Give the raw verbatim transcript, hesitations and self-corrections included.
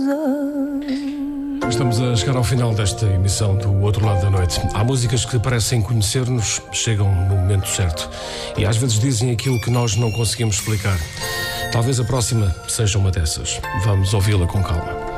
Estamos a chegar ao final desta emissão do Outro Lado da Noite. Há músicas que parecem conhecer-nos, chegam no momento certo e às vezes dizem aquilo que nós não conseguimos explicar. Talvez a próxima seja uma dessas. Vamos ouvi-la com calma.